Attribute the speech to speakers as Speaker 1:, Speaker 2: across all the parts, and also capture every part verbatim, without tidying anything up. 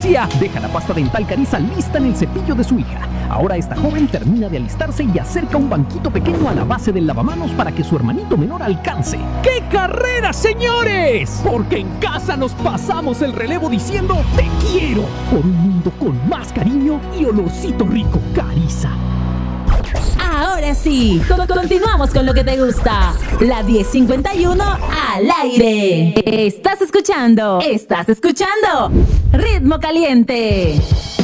Speaker 1: ¡Gracia! Deja la pasta dental Carissa lista en el cepillo de su hija. Ahora esta joven termina de alistarse y acerca un banquito pequeño a la base del lavamanos para que su hermanito menor alcance. ¡Qué carrera, señores! Porque en casa nos pasamos el relevo diciendo te quiero por un mundo con más cariño y olorcito rico. Carissa.
Speaker 2: Ahora sí, co- continuamos con lo que te gusta. La diez cincuenta y uno al aire. Estás escuchando, estás escuchando Ritmo Caliente.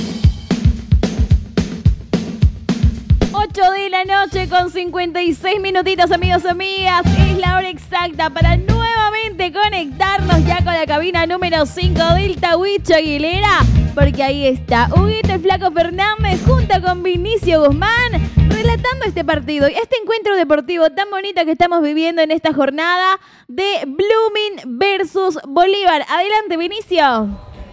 Speaker 3: ocho de la noche con cincuenta y seis minutitos, amigos y amigas. Es la hora exacta para nuevamente conectarnos ya con la cabina número cinco del Tahuicho Aguilera. Porque ahí está Huguito el Flaco Fernández junto con Vinicio Guzmán relatando este partido y este encuentro deportivo tan bonito que estamos viviendo en esta jornada de Blooming versus Bolívar. Adelante, Vinicio.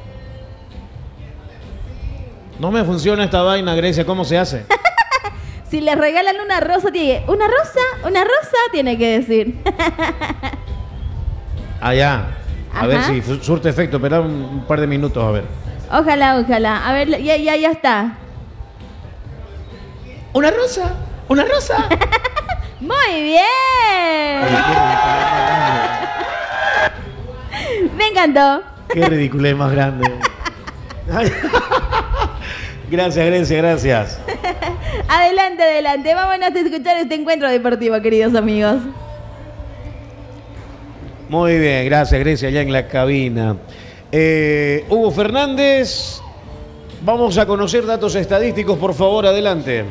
Speaker 4: No me funciona esta vaina, Grecia. ¿Cómo se hace?
Speaker 3: Si le regalan una rosa, tiene una rosa, una rosa, tiene que decir.
Speaker 4: Allá. A
Speaker 3: Ajá.
Speaker 4: ver si surte efecto. Espera un, un par de minutos, a ver.
Speaker 3: Ojalá, ojalá. A ver, ya, ya, ya está.
Speaker 4: ¡Una rosa! ¡Una rosa!
Speaker 3: Muy bien. Me encantó.
Speaker 4: ¡Qué ridiculez más grande! Gracias, Grecia, gracias.
Speaker 3: Adelante, adelante. Vámonos a escuchar este encuentro deportivo, queridos amigos.
Speaker 4: Muy bien, gracias, Grecia, allá en la cabina. Eh, Hugo Fernández, vamos a conocer datos estadísticos, por favor, adelante.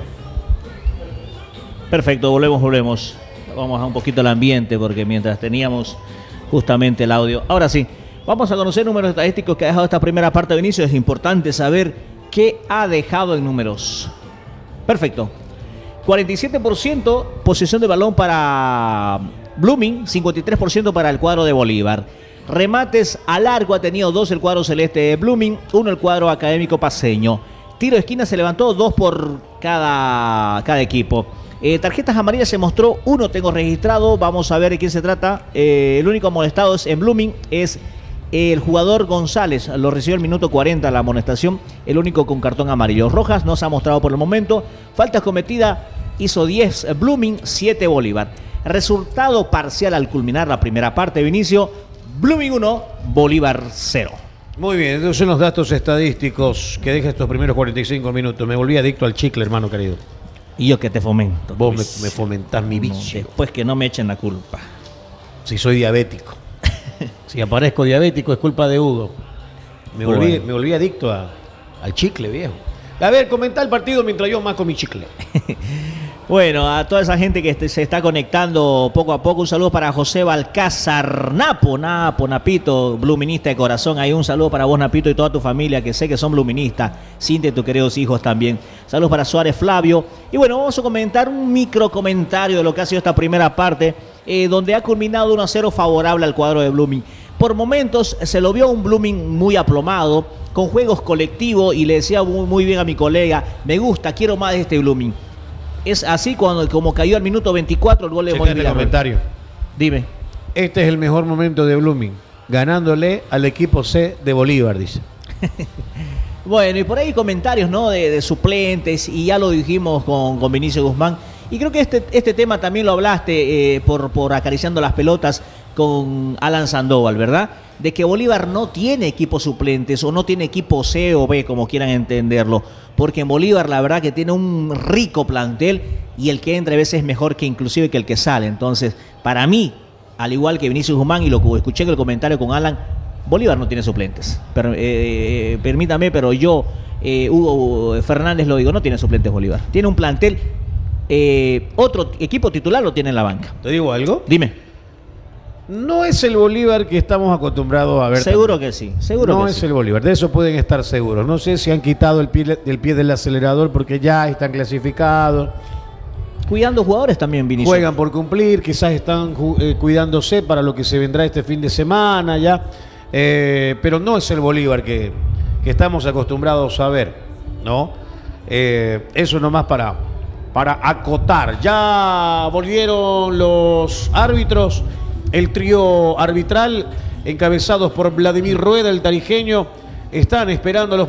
Speaker 5: Perfecto, volvemos, volvemos. Vamos a un poquito el ambiente porque mientras teníamos justamente el audio. Ahora sí, vamos a conocer números estadísticos que ha dejado esta primera parte de inicio. Es importante saber qué ha dejado en números. Perfecto. cuarenta y siete por ciento posesión de balón para Blooming, cincuenta y tres por ciento para el cuadro de Bolívar. Remates a largo ha tenido dos el cuadro celeste de Blooming, uno el cuadro académico paceño. Tiro de esquina se levantó dos por cada, cada equipo. Eh, tarjetas amarillas se mostró uno, tengo registrado. Vamos a ver de quién se trata. Eh, el único amonestado es en Blooming es el jugador González. Lo recibió el minuto cuarenta la amonestación. El único con cartón amarillo. Rojas no se ha mostrado por el momento. Faltas cometidas hizo diez Blooming, siete Bolívar. Resultado parcial al culminar la primera parte, Vinicio. Blooming uno, Bolívar cero.
Speaker 4: Muy bien, esos son los datos estadísticos que deja estos primeros cuarenta y cinco minutos. Me volví adicto al chicle, hermano querido.
Speaker 5: Y yo que te fomento.
Speaker 4: Vos
Speaker 5: pues.
Speaker 4: me, me fomentás mi vicio.
Speaker 5: Después que no me echen la culpa.
Speaker 4: Si soy diabético. Si aparezco diabético es culpa de Hugo. Me volví,
Speaker 5: Bueno.
Speaker 4: me volví adicto a, al chicle, viejo. A ver, comenta el partido mientras yo masco mi chicle.
Speaker 5: Bueno, a toda esa gente que este- se está conectando poco a poco, un saludo para José Balcázar, Napo, Napo, Napito, bluminista de corazón. Ahí un saludo para vos, Napito, y toda tu familia, que sé que son bluministas. Cintia y tus queridos hijos también. Saludos para Suárez Flavio. Y bueno, vamos a comentar un micro comentario de lo que ha sido esta primera parte, eh, donde ha culminado uno a cero favorable al cuadro de Blooming. Por momentos se lo vio un Blooming muy aplomado, con juegos colectivos, y le decía muy, muy bien a mi colega, me gusta, quiero más de este Blooming. Es así cuando como cayó al minuto veinticuatro el gol de
Speaker 4: Checa
Speaker 5: Moy
Speaker 4: este
Speaker 5: Villarreal.
Speaker 4: comentario.
Speaker 5: Dime.
Speaker 4: Este es el mejor momento de Blooming, ganándole al equipo C de Bolívar, dice.
Speaker 5: Bueno, y por ahí comentarios, ¿no? De, de suplentes, y ya lo dijimos con, con Vinicio Guzmán. Y creo que este, este tema también lo hablaste eh, por, por acariciando las pelotas con Alan Sandoval, ¿verdad? De que Bolívar no tiene equipos suplentes o no tiene equipo C o B, como quieran entenderlo. Porque en Bolívar la verdad que tiene un rico plantel y el que entra a veces es mejor que inclusive que el que sale. Entonces, para mí, al igual que Vinicio Guzmán, y lo que escuché en el comentario con Alan, Bolívar no tiene suplentes. Per, eh, permítame, pero yo, eh, Hugo Fernández, lo digo, no tiene suplentes Bolívar. Tiene un plantel, eh, otro equipo titular lo tiene en la banca.
Speaker 4: ¿Te digo algo?
Speaker 5: Dime.
Speaker 4: No es el Bolívar que estamos acostumbrados a ver.
Speaker 5: Seguro
Speaker 4: también.
Speaker 5: que sí, seguro
Speaker 4: No
Speaker 5: que
Speaker 4: es
Speaker 5: sí.
Speaker 4: el Bolívar, de eso pueden estar seguros. No sé si han quitado el pie, el pie del acelerador porque ya están clasificados.
Speaker 5: Cuidando jugadores también, Vinicio.
Speaker 4: Juegan por cumplir, quizás están eh, cuidándose para lo que se vendrá este fin de semana ya. Eh, pero no es el Bolívar que, que estamos acostumbrados a ver, ¿no? Eh, eso nomás para, para acotar. Ya volvieron los árbitros, el trío arbitral encabezados por Vladimir Rueda, el tarijeño, están esperando a los